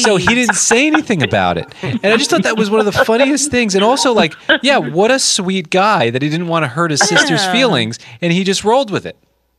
So he didn't say anything about it. And I just thought that was one of the funniest things. And also, like, yeah, what a sweet guy that he didn't want to hurt his sister's feelings, and he just rolled with it.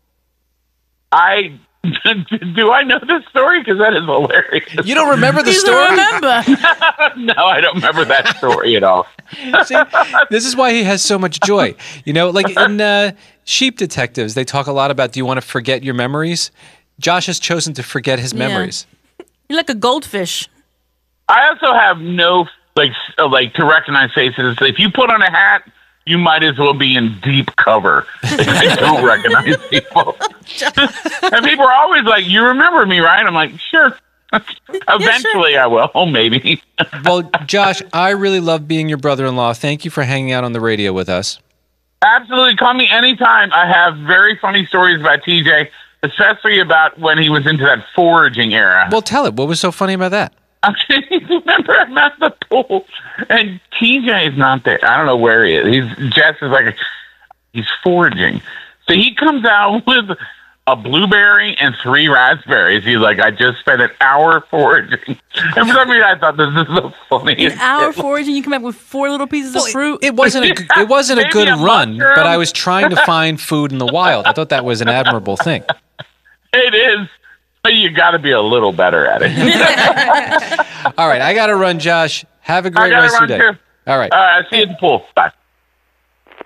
Do I know this story? Because that is hilarious. You don't remember the You story? don't remember. No, I don't remember that story at all. See, this is why he has so much joy. You know, like in Sheep Detectives, they talk a lot about, do you want to forget your memories? Josh has chosen to forget his memories. You're like a goldfish. I also have no, to recognize faces. If you put on a hat, you might as well be in deep cover. I don't recognize people. And people are always like, you remember me, right? I'm like, sure. Eventually I will, maybe. Well, Josh, I really love being your brother-in-law. Thank you for hanging out on the radio with us. Absolutely. Call me anytime. I have very funny stories about TJ, especially about when he was into that foraging era. Well, tell it. What was so funny about that? Remember, I'm at the pool, and TJ is not there. I don't know where he is. Jess is like, he's foraging. So he comes out with a blueberry and 3 raspberries. He's like, I just spent an hour foraging. And for some reason, I thought this is the funniest. An hour foraging, you come back with 4 little pieces of fruit. It wasn't a good run, but I was trying to find food in the wild. I thought that was an admirable thing. It is. But you got to be a little better at it. All right, I got to run, Josh. Have a great rest of your day. Too. All right. All right, see you at the pool. Bye.